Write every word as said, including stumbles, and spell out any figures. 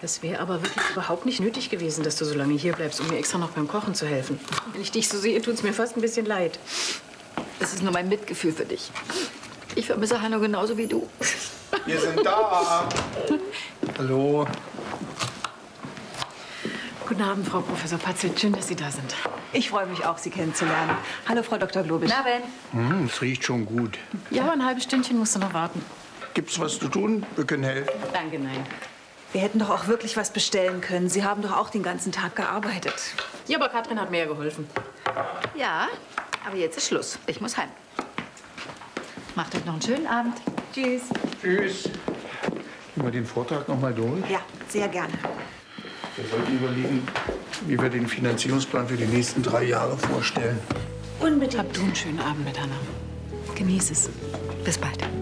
Das wäre aber wirklich überhaupt nicht nötig gewesen, dass du so lange hier bleibst, um mir extra noch beim Kochen zu helfen. Wenn ich dich so sehe, tut es mir fast ein bisschen leid. Das ist nur mein Mitgefühl für dich. Ich vermisse Hanno genauso wie du. Wir sind da. Hallo. Guten Abend, Frau Professor Patzelt. Schön, dass Sie da sind. Ich freue mich auch, Sie kennenzulernen. Hallo, Frau Doktor Globisch. Na, Ben? Hm, es riecht schon gut. Ja, aber ein halbes Stündchen musst du noch warten. Gibt's was zu tun? Wir können helfen. Danke, nein. Wir hätten doch auch wirklich was bestellen können. Sie haben doch auch den ganzen Tag gearbeitet. Ja, aber Katrin hat mir ja geholfen. Ja, aber jetzt ist Schluss. Ich muss heim. Macht euch noch einen schönen Abend. Tschüss. Tschüss. Gehen wir den Vortrag noch mal durch? Ja, sehr gerne. Wir sollten überlegen, wie wir den Finanzierungsplan für die nächsten drei Jahre vorstellen. Unbedingt. Hab du einen schönen Abend mit Hanna. Genieß es. Bis bald.